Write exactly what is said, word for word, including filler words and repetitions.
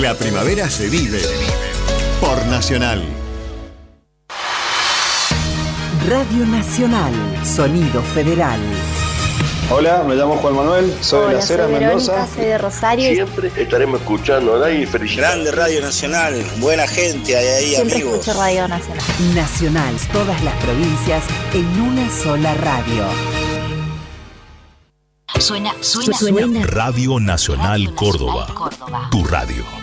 La primavera se vive por Nacional. Radio Nacional, Sonido Federal. Hola, me llamo Juan Manuel, soy Hola, de Las Heras, soy Mendoza. Verónica, soy de Rosario. Siempre estaremos escuchando, ¿verdad? Y felicidades. Grande Radio Nacional, buena gente, hay ahí Siempre amigos. escucho Radio Nacional. Nacional, todas las provincias en una sola radio. Suena, suena, suena. Radio Nacional, Radio Nacional Córdoba. Córdoba. Tu radio.